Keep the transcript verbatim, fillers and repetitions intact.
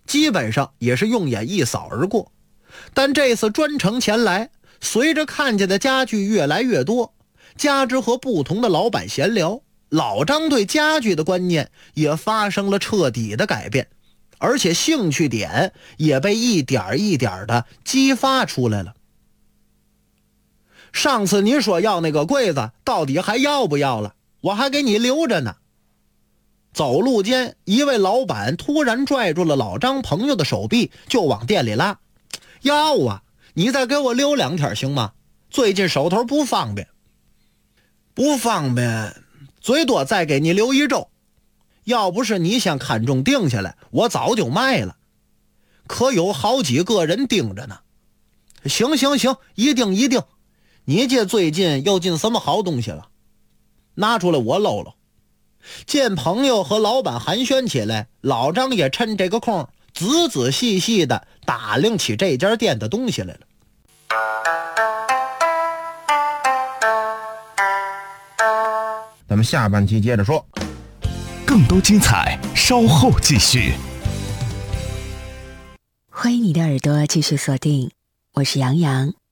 基本上也是用眼一扫而过。但这次专程前来，随着看见的家具越来越多，加之和不同的老板闲聊，老张对家具的观念也发生了彻底的改变，而且兴趣点也被一点一点的激发出来了。上次你说要那个柜子，到底还要不要了？我还给你留着呢。走路间，一位老板突然拽住了老张朋友的手臂，就往店里拉。要啊，你再给我留两天行吗？最近手头不方便。不方便，最多再给你留一周。要不是你先看中定下来，我早就卖了。可有好几个人盯着呢。行行行，一定一定。你这最近又进什么好东西了？拿出来我搂搂。见朋友和老板寒暄起来，老张也趁这个空仔仔细细的打量起这家店的东西来了。 咱们下半期接着说， 更多精彩稍后继续。 欢迎你的耳朵继续锁定，我是杨洋。